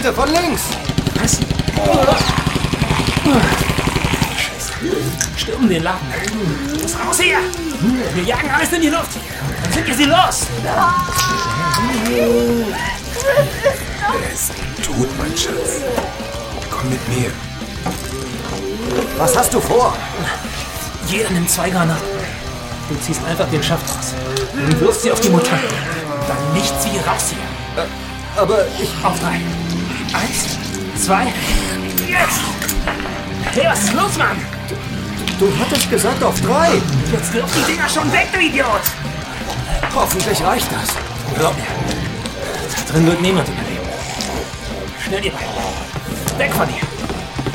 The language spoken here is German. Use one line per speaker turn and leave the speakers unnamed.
Seite, von links!
Was? Scheiße. Stürmen den Laden. Los, raus hier! Wir jagen alles in die Luft. Dann sind wir sie los.
Er ist tot, mein Schatz. Komm mit mir.
Was hast du vor?
Jeder nimmt 2 Granaten. Du ziehst einfach den Schaft raus. Und wirfst sie auf die Mutanten. Dann nicht sie raus hier.
Aber ich...
Auf 3. 1, 2, jetzt! Hey, was ist los, Mann?
Du hattest gesagt auf 3.
Jetzt wirf die Dinger schon weg, du Idiot!
Hoffentlich reicht das.
Glaub mir. Da drin wird niemand überleben. Schnell, ihr beiden. Weg von hier.